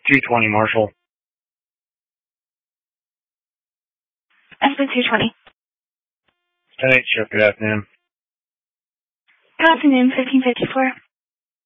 220 Marshall. SB 220. 10-8 shift, good afternoon. Good afternoon, 1554.